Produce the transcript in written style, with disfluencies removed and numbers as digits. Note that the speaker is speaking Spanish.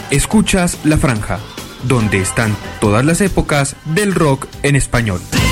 Escuchas La Franja, donde están todas las épocas del rock en español.